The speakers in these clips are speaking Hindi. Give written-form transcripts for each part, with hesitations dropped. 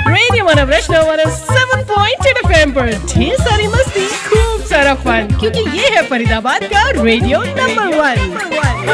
रेडियो मनोरंजन 107.8 FM पर ढेर सारी मस्ती, खूब सारा फन, क्योंकि ये है फरीदाबाद का रेडियो नंबर 1।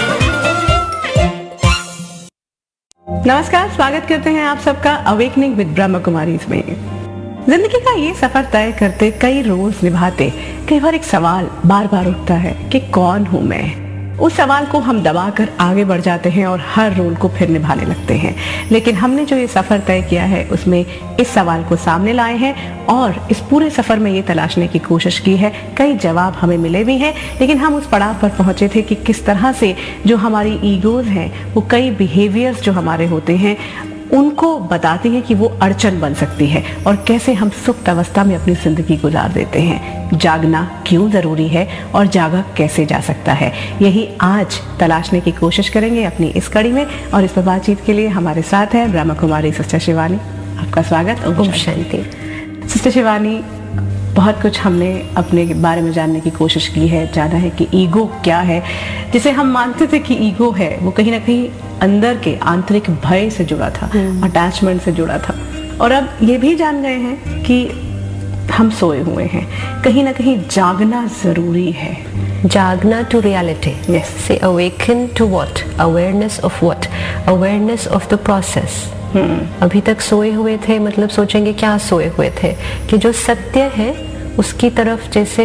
नमस्कार, स्वागत करते हैं आप सबका अवेकनिंग विद ब्रह्म कुमारीज में। जिंदगी का ये सफर तय करते, कई रोल्स निभाते, कई बार एक सवाल बार बार उठता है कि कौन हूं मैं। उस सवाल को हम दबाकर आगे बढ़ जाते हैं और हर रोल को फिर निभाने लगते हैं। लेकिन हमने जो ये सफर तय किया है उसमें इस सवाल को सामने लाए हैं और इस पूरे सफर में ये तलाशने की कोशिश की है। कई जवाब हमें मिले भी हैं, लेकिन हम उस पड़ाव पर पहुंचे थे कि किस तरह से जो हमारी ईगोज हैं, वो कई बिहेवियर्स जो हमारे होते हैं उनको बताती है कि वो अड़चन बन सकती है और कैसे हम सुप्त अवस्था में अपनी जिंदगी गुजार देते हैं। जागना क्यों जरूरी है और जागा कैसे जा सकता है, यही आज तलाशने की कोशिश करेंगे अपनी इस कड़ी में। और इस पर बातचीत के लिए हमारे साथ है ब्रह्म कुमारी सिस्टर शिवानी। आपका स्वागत। ओम शांति। सिस्टर शिवानी, बहुत कुछ हमने अपने बारे में जानने की कोशिश की है, जाना है कि ईगो क्या है। जिसे हम मानते थे कि ईगो है, वो कहीं ना कहीं अंदर के आंतरिक भय से जुड़ा था, अटैचमेंट से जुड़ा था। और अब ये भी जान गए हैं कि हम सोए हुए हैं, कहीं ना कहीं जागना जरूरी है। जागना टू रियलिटी। Yes. से awaken to what? Awareness of what? Awareness of the process. अभी तक सोए हुए थे, मतलब सोचेंगे क्या सोए हुए थे, कि जो सत्य है उसकी तरफ जैसे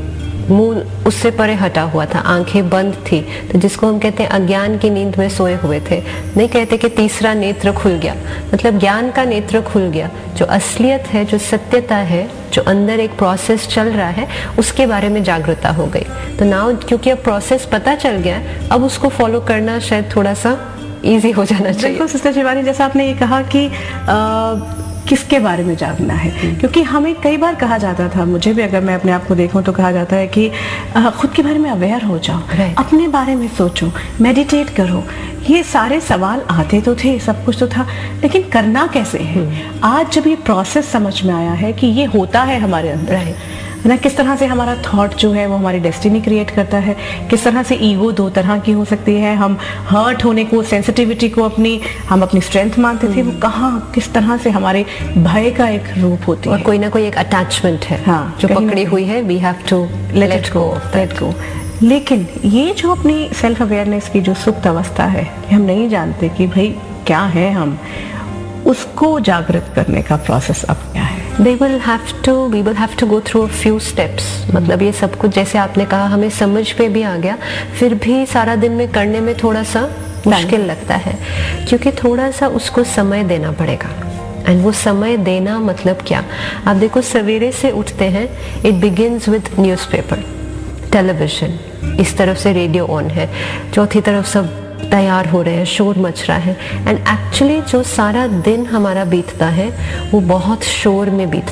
मुंह उससे परे हटा हुआ था, आंखें बंद थी, तो जिसको हम कहते हैं अज्ञान की नींद में सोए हुए थे। नहीं कहते कि तीसरा नेत्र खुल गया, मतलब ज्ञान का नेत्र खुल गया। जो असलियत है, जो सत्यता है, जो अंदर एक प्रोसेस चल रहा है, उसके बारे में जागरूकता हो गई। तो नाउ क्योंकि अब प्रोसेस पता चल गया, अब उसको फॉलो करना शायद थोड़ा सा इजी हो जाना चाहिए। बिल्कुल सिस्टर शिवानी, जैसा आपने ये कहा कि किसके बारे में जागना है, क्योंकि हमें कई बार कहा जाता था, मुझे भी अगर मैं अपने आप को देखूं तो कहा जाता है कि खुद के बारे में अवेयर हो जाओ, अपने बारे में सोचो, मेडिटेट करो। ये सारे सवाल आते तो थे, सब कुछ तो था, लेकिन करना कैसे है। आज जब ये प्रोसेस समझ में आया है कि ये होता है हमारे अंदर ना, किस तरह से हमारा थॉट जो है वो हमारी डेस्टिनी क्रिएट करता है, किस तरह से ईगो दो तरह की हो सकती है। हम हर्ट होने को, सेंसिटिविटी को हम अपनी स्ट्रेंथ मानते थे, वो कहाँ किस तरह से हमारे भय का एक रूप होती है, और कोई ना कोई एक अटैचमेंट है, हाँ, जो पकड़ी हुई है। We have to let it go. लेकिन ये जो अपनी सेल्फ अवेयरनेस की जो सुप्त अवस्था है, कि हम नहीं जानते कि भाई क्या है हम, उसको जागृत करने का प्रोसेस अब क्या है। we will have to go through a few steps। मतलब ये सब कुछ जैसे आपने कहा, हमें समझ पे भी आ गया, फिर भी सारा दिन में करने में थोड़ा सा मुश्किल लगता है, क्योंकि थोड़ा सा उसको समय देना पड़ेगा। एंड वो समय देना मतलब क्या? आप देखो, सवेरे से उठते हैं, it begins with newspaper, television, इस तरफ से रेडियो ऑन है, चौथी तरफ सब तैयार हो रहे हैं, शोर मच रहा है। एंड एक्चुअली जो सारा दिन हमारा बीतता है वो बहुत शोर में बीतता